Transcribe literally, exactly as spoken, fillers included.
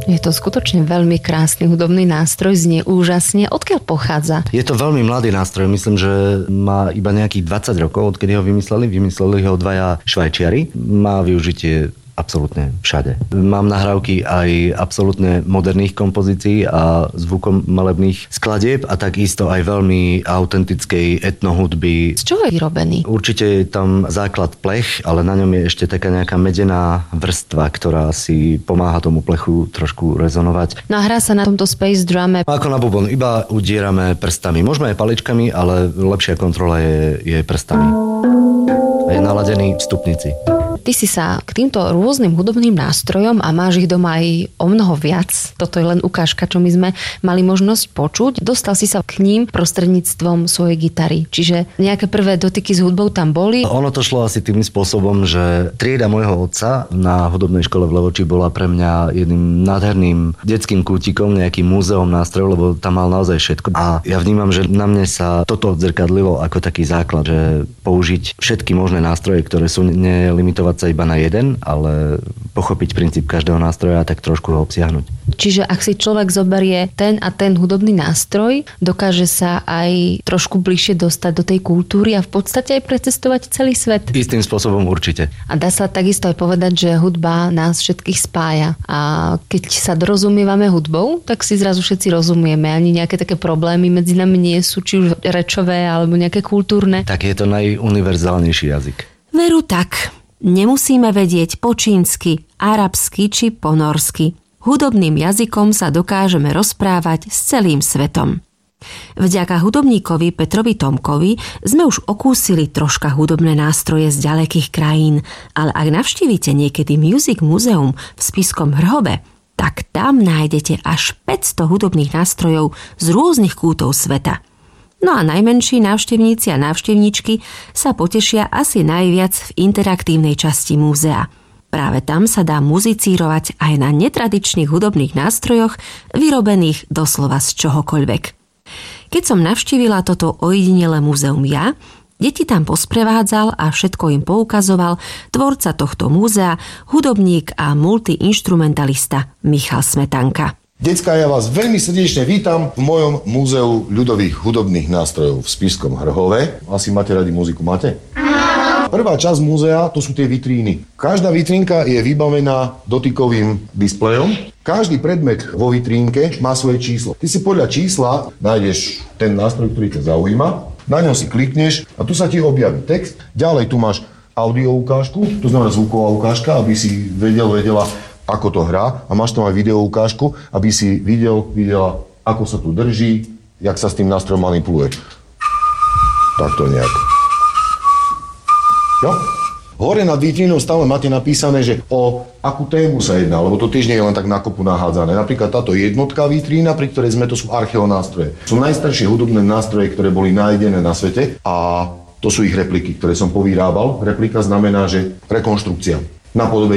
Je to skutočne veľmi krásny hudobný nástroj, znie úžasne. Odkiaľ pochádza? Je to veľmi mladý nástroj, myslím, že má iba nejakých dvadsať rokov, odkedy ho vymysleli. Vymysleli ho dvaja Švajčiari. Má využitie absolútne všade. Mám nahrávky aj absolútne moderných kompozícií a zvukom malebných skladieb a takisto aj veľmi autentickej etnohudby. Z čoho je vyrobený? Určite je tam základ plech, ale na ňom je ešte taká nejaká medená vrstva, ktorá si pomáha tomu plechu trošku rezonovať. No a hrá sa na tomto space drume. Ako na bubon, iba udierame prstami. Môžeme aj paličkami, ale lepšia kontrola je, je prstami. A je naladený v stupnici. Ty si sa k týmto rôznym hudobným nástrojom a máš ich doma aj o mnoho viac. Toto je len ukážka, čo my sme mali možnosť počuť. Dostal si sa k ním prostredníctvom svojej gitary. Čiže nejaké prvé dotyky s hudbou tam boli. Ono to šlo asi tým spôsobom, že trieda môjho otca na hudobnej škole v Levoči bola pre mňa jedným nádherným detským kútikom, nejakým múzeom nástrojov, lebo tam mal naozaj všetko. A ja vnímam, že na mne sa toto odzrkadlilo ako taký základ, že použiť všetky možné nástroje, ktoré sú nelimitovať sa iba na jeden, ale pochopiť princíp každého nástroja a tak trošku ho obsiahnuť. Čiže ak si človek zoberie ten a ten hudobný nástroj, dokáže sa aj trošku bližšie dostať do tej kultúry a v podstate aj precestovať celý svet. Istým spôsobom určite. A dá sa takisto aj povedať, že hudba nás všetkých spája. A keď sa dorozumievame hudbou, tak si zrazu všetci rozumieme. Ani nejaké také problémy medzi nami nie sú, či už rečové alebo nejaké kultúrne. Tak je to najuniverzálnejší jazyk. Veru tak. Nemusíme vedieť po čínsky, arabsky či po norsky. Hudobným jazykom sa dokážeme rozprávať s celým svetom. Vďaka hudobníkovi Petrovi Tomkovi sme už okúsili troška hudobné nástroje z ďalekých krajín, ale ak navštívite niekedy Music Museum v Spišskom Hrhove, tak tam nájdete až päťsto hudobných nástrojov z rôznych kútov sveta. No a najmenší návštevníci a návštevníčky sa potešia asi najviac v interaktívnej časti múzea. Práve tam sa dá muzicírovať aj na netradičných hudobných nástrojoch, vyrobených doslova z čohokoľvek. Keď som navštívila toto ojedinelé múzeum ja, deti tam posprevádzal a všetko im poukazoval tvorca tohto múzea, hudobník a multiinštrumentalista Michal Smetanka. Decká, ja vás veľmi srdečne vítam v mojom múzeu ľudových hudobných nástrojov v Spišskom Hrhove. Asi máte radi muziku, máte? Prvá časť múzea, to sú tie vitríny. Každá vitrínka je vybavená dotykovým displejom. Každý predmet vo vitrínke má svoje číslo. Ty si podľa čísla nájdeš ten nástroj, ktorý ťa zaujíma, na ňom si klikneš a tu sa ti objaví text. Ďalej tu máš audio ukážku, to znamená zvuková ukážka, aby si vedel, vedela, ako to hrá, a máš tam aj video ukážku, aby si videl, videla, ako sa tu drží, jak sa s tým nástrojom manipuluje. Takto nejak. Jo? Hore nad vitrínou stále máte napísané, že o akú tému sa jedná, lebo to tiež nie je len tak na kopu nahádzané. Napríklad táto jednotka vitrína, pri ktorej sme, to sú archeonástroje. Sú najstaršie hudobné nástroje, ktoré boli nájdené na svete, a to sú ich repliky, ktoré som povyrábal. Replika znamená, že rekonštrukcia. Na podobe